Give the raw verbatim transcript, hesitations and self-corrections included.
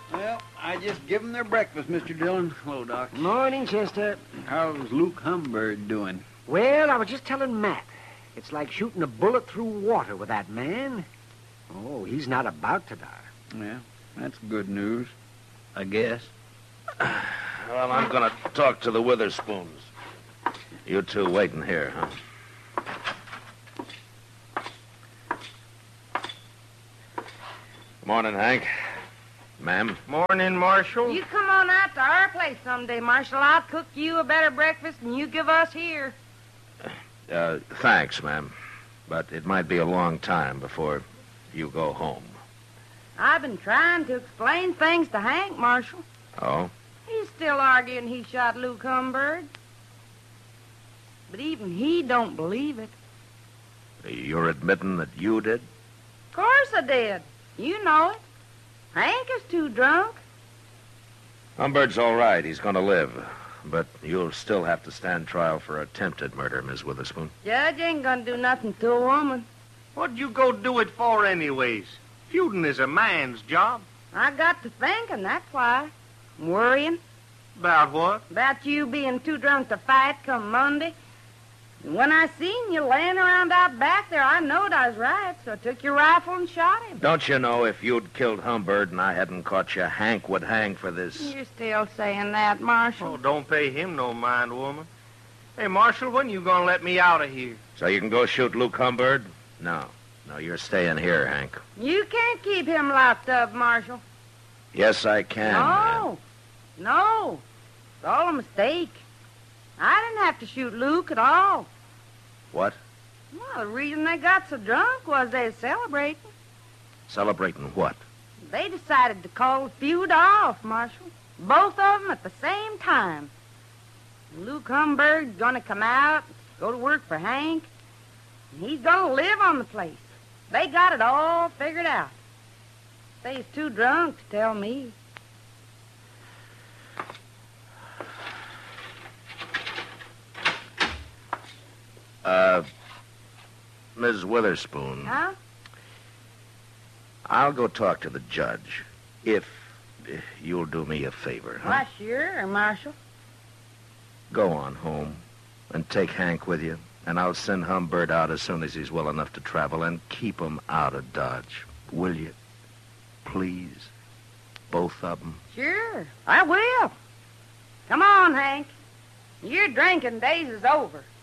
Well, I just give 'em their breakfast, Mister Dillon. Hello, Doc. Morning, Chester. How's Luke Humbird doing? Well, I was just telling Matt. It's like shooting a bullet through water with that man. Oh, he's not about to die. Yeah, that's good news, I guess. Well, I'm going to talk to the Witherspoons. You two waiting here, huh? Morning, Hank. Ma'am. Morning, Marshal. You come on out to our place someday, Marshal. I'll cook you a better breakfast than you give us here. Uh, thanks, ma'am. But it might be a long time before you go home. I've been trying to explain things to Hank, Marshal. Oh? He's still arguing he shot Luke Humbird. But even he don't believe it. You're admitting that you did? Of course I did. You know it. Hank is too drunk. Humbird's all right. He's going to live. But you'll still have to stand trial for attempted murder, Miss Witherspoon. Judge ain't gonna do nothing to a woman. What'd you go do it for anyways? Feuding is a man's job. I got to thinking, that's why. I'm worrying About what? about you being too drunk to fight come Monday. And when I seen you laying around out back there, I knowed I was right, so I took your rifle and shot him. Don't you know if you'd killed Humbird and I hadn't caught you, Hank would hang for this? You're still saying that, Marshal. Oh, don't pay him no mind, woman. Hey, Marshal, when you gonna let me out of here? So you can go shoot Luke Humbird? No. No, you're staying here, Hank. You can't keep him locked up, Marshal. Yes, I can. No. No. It's all a mistake. I didn't have to shoot Luke at all. What? Well, the reason they got so drunk was they was celebrating. Celebrating what? They decided to call the feud off, Marshal. Both of them at the same time. Luke Humbird's gonna come out, go to work for Hank, and he's gonna live on the place. They got it all figured out. They's too drunk to tell me. Uh, Miss Witherspoon. Huh? I'll go talk to the judge. If, if you'll do me a favor, huh? Why, sure, Marshal. Go on home and take Hank with you, and I'll send Humbird out as soon as he's well enough to travel, and keep him out of Dodge. Will you? Please? Both of them? Sure, I will. Come on, Hank. Your drinking days is over.